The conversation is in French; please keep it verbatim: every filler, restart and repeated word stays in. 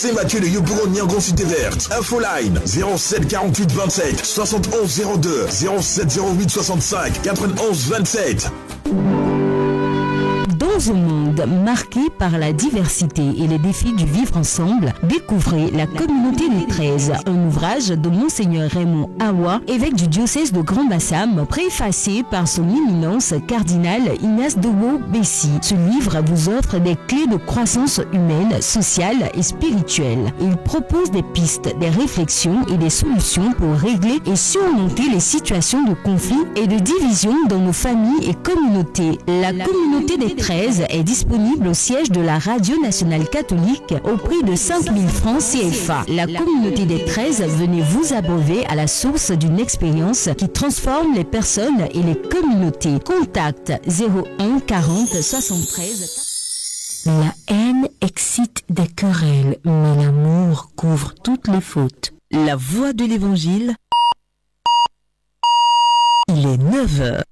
C'est Mathieu de Yopougon Niangon Cité Verte. Infoline zéro sept quarante-huit vingt-sept soixante-onze zéro deux zéro sept zéro huit soixante-cinq quatre-vingt-onze vingt-sept. Dans un monde marqué par la diversité et les défis du vivre ensemble, découvrez La Communauté des Treize, un ouvrage de Monseigneur Raymond Awa, évêque du diocèse de Grand-Bassam, préfacé par son éminence cardinal Ignace Dowo-Bessi. Ce livre vous offre des clés de croissance humaine, sociale et spirituelle. Il propose des pistes, des réflexions et des solutions pour régler et surmonter les situations de conflit et de division dans nos familles et communautés. La Communauté des Treize est disponible au siège de la Radio Nationale Catholique au prix de cinq mille francs C F A. La Communauté des Treize, venez vous abreuver à la source d'une expérience qui transforme les personnes et les communautés. Contact zéro un quarante soixante-treize. La haine excite des querelles, mais l'amour couvre toutes les fautes. La voix de l'Évangile, il est neuf heures.